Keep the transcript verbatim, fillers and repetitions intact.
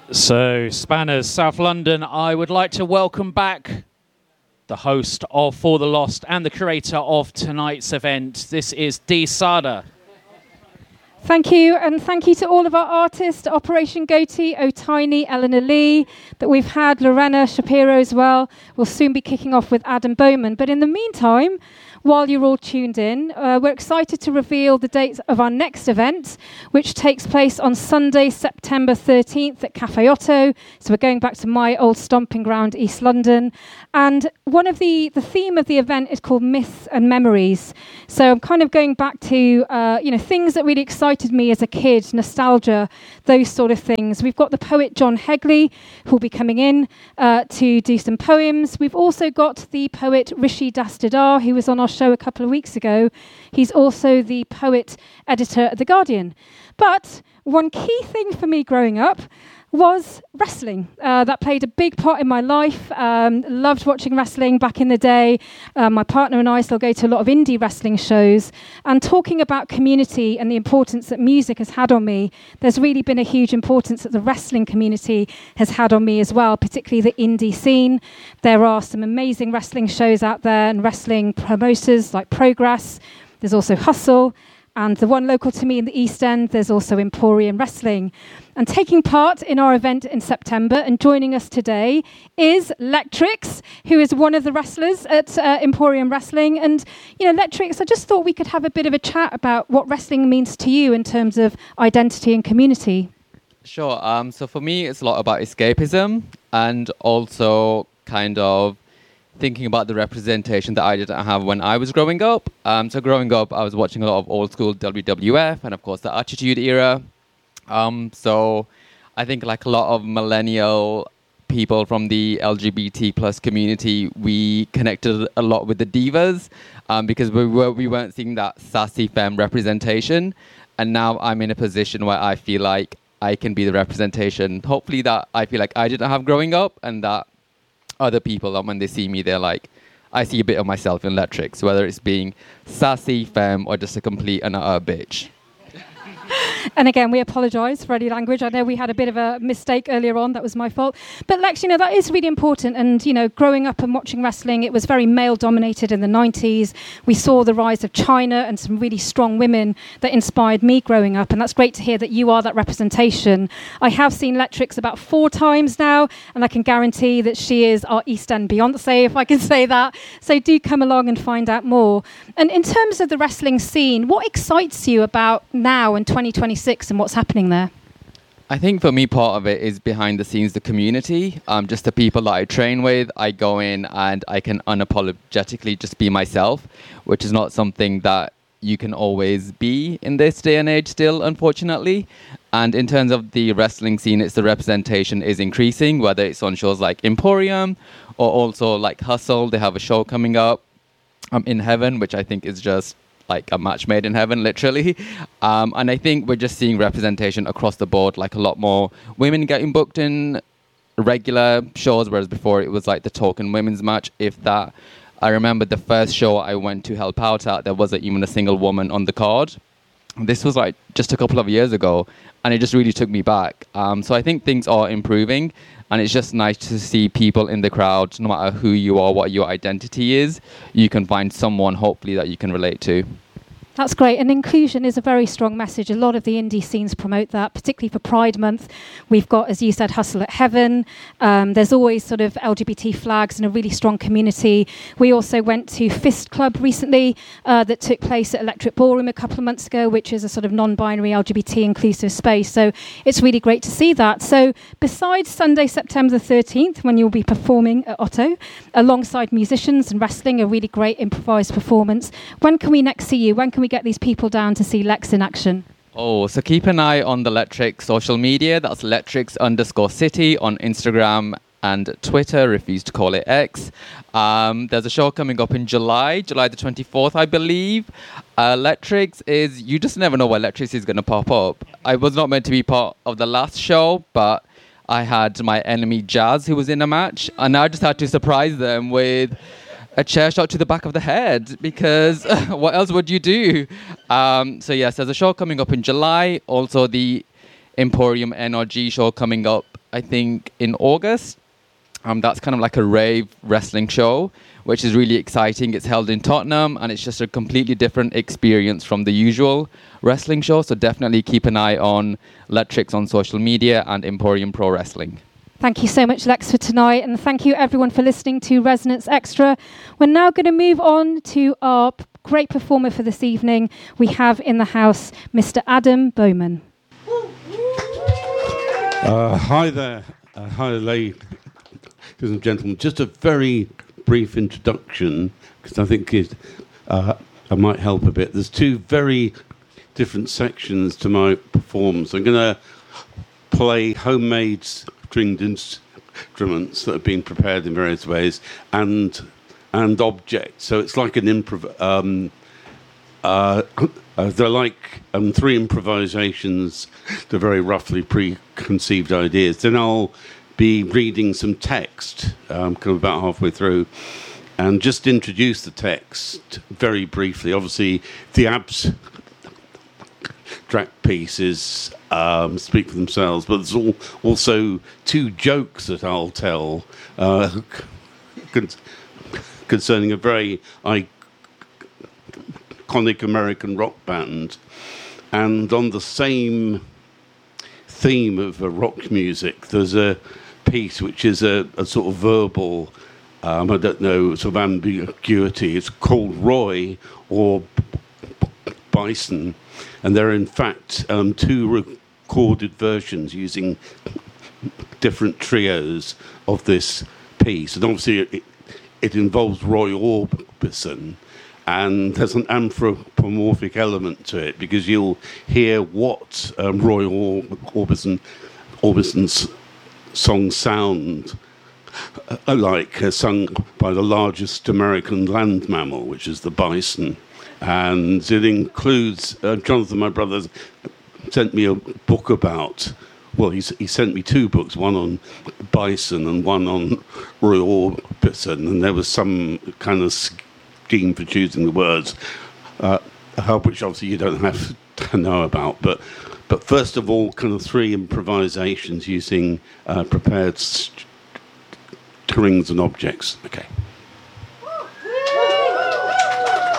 So, Spanners, South London, I would like to welcome back the host of For the Lost and the curator of tonight's event. This is Dee Sada. Thank you, and thank you to all of our artists, Operation Goatee, O'Tiny, Eleanor Lee, that we've had, Lorena Shapiro as well. We'll soon be kicking off with Adam Bowman. But in the meantime, while you're all tuned in, uh, we're excited to reveal the dates of our next event, which takes place on Sunday, September thirteenth at Cafe Otto. So we're going back to my old stomping ground, East London. And one of the, the theme of the event is called Myths and Memories. So I'm kind of going back to, uh, you know, things that really excited me as a kid, nostalgia, those sort of things. We've got the poet John Hegley, who will be coming in uh, to do some poems. We've also got the poet Rishi Dastidar, who was on our show a couple of weeks ago. He's also the poet editor at The Guardian. But one key thing for me growing up was wrestling. Uh, that played a big part in my life. Um, loved watching wrestling back in the day. Uh, my partner and I still go to a lot of indie wrestling shows. And talking about community and the importance that music has had on me, there's really been a huge importance that the wrestling community has had on me as well, particularly the indie scene. There are some amazing wrestling shows out there and wrestling promoters like Progress. There's also Hustle. And the one local to me in the East End, there's also Emporium Wrestling. And taking part in our event in September and joining us today is Lectrix, who is one of the wrestlers at uh, Emporium Wrestling. And, you know, Lectrix, I just thought we could have a bit of a chat about what wrestling means to you in terms of identity and community. Sure. Um, so for me, it's a lot about escapism and also kind of thinking about the representation that I didn't have when I was growing up. Um, so growing up, I was watching a lot of old school W W F and, of course, the Attitude Era. Um, so I think like a lot of millennial people from the L G B T plus community, we connected a lot with the divas um, because we, were, we weren't seeing that sassy femme representation. And now I'm in a position where I feel like I can be the representation, hopefully, that I feel like I didn't have growing up, and that other people, when they see me, they're like, I see a bit of myself in Lectrix, whether it's being sassy, femme, or just a complete and utter bitch. And again, we apologise for any language. I know we had a bit of a mistake earlier on. That was my fault. But Lex, you know, that is really important. And, you know, growing up and watching wrestling, it was very male-dominated in the nineties. We saw the rise of China and some really strong women that inspired me growing up. And that's great to hear that you are that representation. I have seen Lectrix about four times now, and I can guarantee that she is our East End Beyonce, if I can say that. So do come along and find out more. And in terms of the wrestling scene, what excites you about now and twenty twenty-six and what's happening there? I think for me, part of it is behind the scenes, the community, um, just the people that I train with. I go in and I can unapologetically just be myself, which is not something that you can always be in this day and age still, unfortunately. And in terms of the wrestling scene, it's the representation is increasing, whether it's on shows like Emporium or also like Hustle. They have a show coming up um, in Heaven, which I think is just like a match made in heaven, literally. Um, and I think we're just seeing representation across the board, like a lot more women getting booked in regular shows, whereas before it was like the token women's match, if that. I remember the first show I went to help out at, there wasn't even a single woman on the card. This was like just a couple of years ago, and it just really took me back. Um, so I think things are improving, and it's just nice to see people in the crowd, no matter who you are, what your identity is, you can find someone, hopefully, that you can relate to. That's great. And inclusion is a very strong message. A lot of the indie scenes promote that, particularly for Pride Month. We've got, as you said, Hustle at Heaven. Um, there's always sort of L G B T flags and a really strong community. We also went to Fist Club recently uh, that took place at Electric Ballroom a couple of months ago, which is a sort of non-binary L G B T inclusive space. So it's really great to see that. So besides Sunday, September the thirteenth, when you'll be performing at Otto, alongside musicians and wrestling, a really great improvised performance, when can we next see you? When can we get these people down to see Lex in action? Oh, so keep an eye on the Lectrix social media. That's Lectrix underscore city on Instagram and Twitter, refuse to call it X. Um, there's a show coming up in July, July the twenty-fourth, I believe. Uh, Lectrix is, you just never know where Lectrix is going to pop up. I was not meant to be part of the last show, but I had my enemy Jazz, who was in a match, and I just had to surprise them with a chair shot to the back of the head, because what else would you do? Um, so yes, there's a show coming up in July. Also the Emporium N R G show coming up I think, in August. Um, that's kind of like a rave wrestling show, which is really exciting. It's held in Tottenham, and it's just a completely different experience from the usual wrestling show. So definitely keep an eye on Letrix on social media and Emporium Pro Wrestling. Thank you so much, Lex, for tonight, and thank you everyone for listening to Resonance Extra. We're now going to move on to our p- great performer for this evening. We have in the house Mister Adam Bowman. Uh, hi there. Uh, hi, ladies and gentlemen. Just a very brief introduction, because I think it, uh, I might help a bit. There's two very different sections to my performance. I'm going to play homemade stringed instruments that have been prepared in various ways, and and objects. So it's like an improv. Um, uh, uh, they're like um, three improvisations. They're very roughly preconceived ideas. Then I'll be reading some text, um, kind of about halfway through, and just introduce the text very briefly. Obviously, the abstract pieces um, speak for themselves, but there's all, also two jokes that I'll tell uh, con- concerning a very iconic American rock band. And on the same theme of uh, rock music, there's a piece which is a, a sort of verbal, um, I don't know, sort of ambiguity. It's called Roy or Bison, and there are in fact um, two recorded versions using different trios of this piece. And obviously it, it involves Roy Orbison, and there's an anthropomorphic element to it, because you'll hear what um, Roy Or- Orbison, Orbison's songs sound uh, like, uh, sung by the largest American land mammal, which is the bison. And it includes, uh, Jonathan, my brother, sent me a book about, well, he's, he sent me two books, one on bison and one on Roy Orbison, and there was some kind of scheme for choosing the words, uh, which obviously you don't have to know about, but But first of all, kind of three improvisations using uh, prepared strings and objects. Okay.